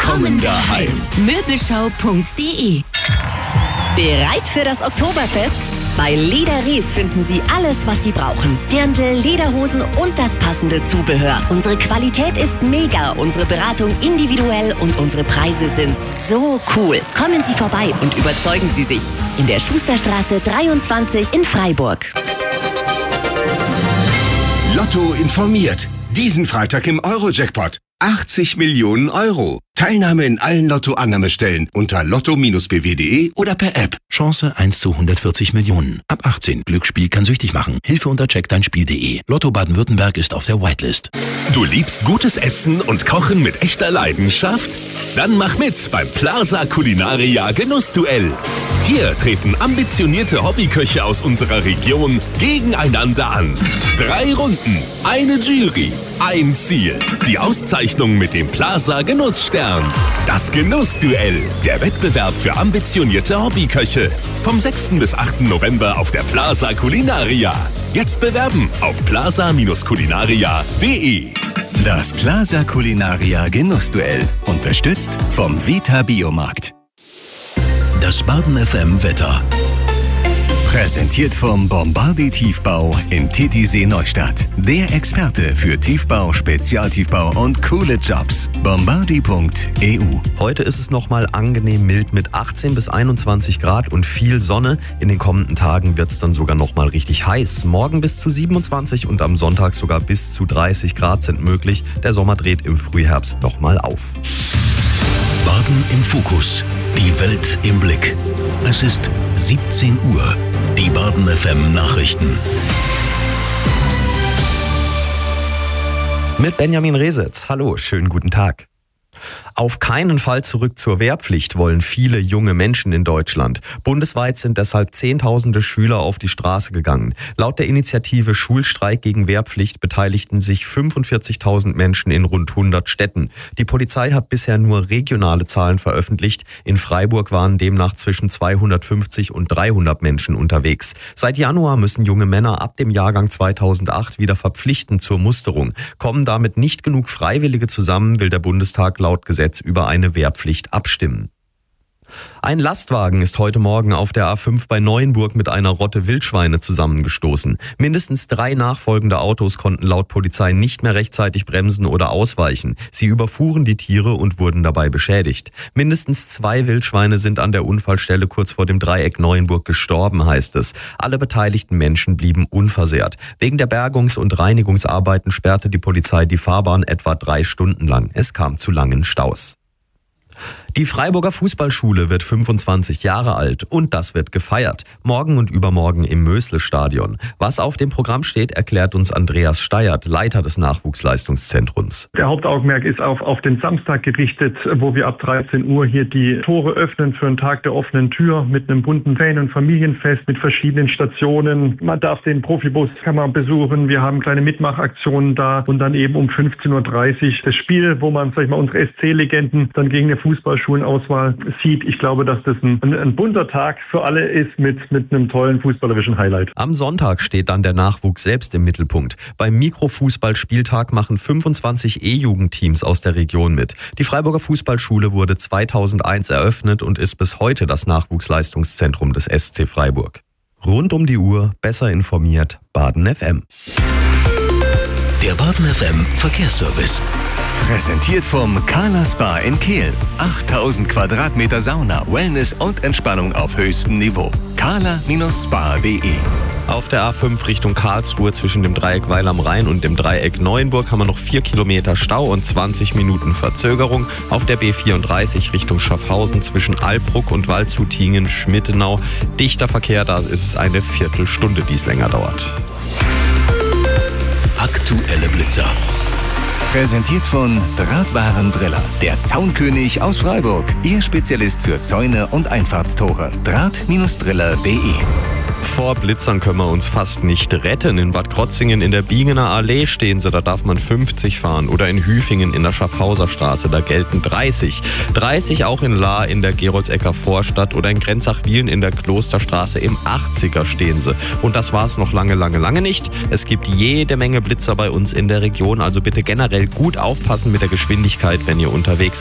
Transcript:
Willkommen daheim. Möbelschau.de. Bereit für das Oktoberfest? Bei Leder Ries finden Sie alles, was Sie brauchen. Dirndl, Lederhosen und das passende Zubehör. Unsere Qualität ist mega, unsere Beratung individuell und unsere Preise sind so cool. Kommen Sie vorbei und überzeugen Sie sich. In der Schusterstraße 23 in Freiburg. Lotto informiert. Diesen Freitag im Euro-Jackpot. 80 Millionen Euro. Teilnahme in allen Lotto-Annahmestellen unter lotto-bw.de oder per App. Chance 1 zu 140 Millionen. Ab 18. Glücksspiel kann süchtig machen. Hilfe unter checkdeinspiel.de. Lotto Baden-Württemberg ist auf der Whitelist. Du liebst gutes Essen und Kochen mit echter Leidenschaft? Dann mach mit beim Plaza Culinaria Genussduell. Hier treten ambitionierte Hobbyköche aus unserer Region gegeneinander an. 3 Runden, eine Jury, ein Ziel. Die Auszeichnung mit dem Plaza Genussstern. Das Genussduell, der Wettbewerb für ambitionierte Hobbyköche. Vom 6. bis 8. November auf der Plaza Culinaria. Jetzt bewerben auf plaza-culinaria.de. Das Plaza Culinaria Genussduell. Unterstützt vom Vita Biomarkt. Das Baden FM Wetter. Präsentiert vom Bombardi Tiefbau in Titisee Neustadt. Der Experte für Tiefbau, Spezialtiefbau und coole Jobs. Bombardi.eu. Heute ist es nochmal angenehm mild mit 18 bis 21 Grad und viel Sonne. In den kommenden Tagen wird es dann sogar nochmal richtig heiß. Morgen bis zu 27 und am Sonntag sogar bis zu 30 Grad sind möglich. Der Sommer dreht im Frühherbst nochmal auf. Baden im Fokus. Die Welt im Blick. Es ist 17 Uhr. Die Baden FM Nachrichten. Mit Benjamin Resetz. Hallo, schönen guten Tag. Auf keinen Fall zurück zur Wehrpflicht wollen viele junge Menschen in Deutschland. Bundesweit sind deshalb Zehntausende Schüler auf die Straße gegangen. Laut der Initiative Schulstreik gegen Wehrpflicht beteiligten sich 45.000 Menschen in rund 100 Städten. Die Polizei hat bisher nur regionale Zahlen veröffentlicht. In Freiburg waren demnach zwischen 250 und 300 Menschen unterwegs. Seit Januar müssen junge Männer ab dem Jahrgang 2008 wieder verpflichtend zur Musterung. Kommen damit nicht genug Freiwillige zusammen, will der Bundestag laut Gesetz über eine Wehrpflicht abstimmen. Ein Lastwagen ist heute Morgen auf der A5 bei Neuenburg mit einer Rotte Wildschweine zusammengestoßen. Mindestens 3 nachfolgende Autos konnten laut Polizei nicht mehr rechtzeitig bremsen oder ausweichen. Sie überfuhren die Tiere und wurden dabei beschädigt. Mindestens 2 Wildschweine sind an der Unfallstelle kurz vor dem Dreieck Neuenburg gestorben, heißt es. Alle beteiligten Menschen blieben unversehrt. Wegen der Bergungs- und Reinigungsarbeiten sperrte die Polizei die Fahrbahn etwa 3 Stunden lang. Es kam zu langen Staus. Die Freiburger Fußballschule wird 25 Jahre alt und das wird gefeiert. Morgen und übermorgen im Mösle-Stadion. Was auf dem Programm steht, erklärt uns Andreas Steyert, Leiter des Nachwuchsleistungszentrums. Der Hauptaugenmerk ist auf den Samstag gerichtet, wo wir ab 13 Uhr hier die Tore öffnen für einen Tag der offenen Tür mit einem bunten Fan- und Familienfest mit verschiedenen Stationen. Man darf den Profibus kann man besuchen. Wir haben kleine Mitmachaktionen da und dann eben um 15.30 Uhr das Spiel, wo man, unsere SC-Legenden dann gegen eine Fußballschulenauswahl sieht. Ich glaube, dass das ein bunter Tag für alle ist mit einem tollen fußballerischen Highlight. Am Sonntag steht dann der Nachwuchs selbst im Mittelpunkt. Beim Mikrofußballspieltag machen 25 E-Jugendteams aus der Region mit. Die Freiburger Fußballschule wurde 2001 eröffnet und ist bis heute das Nachwuchsleistungszentrum des SC Freiburg. Rund um die Uhr, besser informiert, Baden FM. Der Baden FM Verkehrsservice. Präsentiert vom Carla Spa in Kehl. 8000 Quadratmeter Sauna, Wellness und Entspannung auf höchstem Niveau. carla-spa.de. Auf der A5 Richtung Karlsruhe zwischen dem Dreieck Weil am Rhein und dem Dreieck Neuenburg haben wir noch 4 Kilometer Stau und 20 Minuten Verzögerung. Auf der B34 Richtung Schaffhausen zwischen Alpbruck und Waldshutingen-Schmittenau. Dichter Verkehr, da ist es eine Viertelstunde, die es länger dauert. Aktuelle Blitzer. Präsentiert von Drahtwarendriller, der Zaunkönig aus Freiburg. Ihr Spezialist für Zäune und Einfahrtstore. Draht-driller.de. Vor Blitzern können wir uns fast nicht retten. In Bad Krotzingen in der Biegener Allee stehen sie, da darf man 50 fahren. Oder in Hüfingen in der Schaffhauser Straße, da gelten 30. 30 auch in Lahr in der Geroldsecker Vorstadt oder in Grenzach-Wielen in der Klosterstraße im 80er stehen sie. Und das war's noch lange, lange, lange nicht. Es gibt jede Menge Blitzer bei uns in der Region, also bitte generell gut aufpassen mit der Geschwindigkeit, wenn ihr unterwegs seid.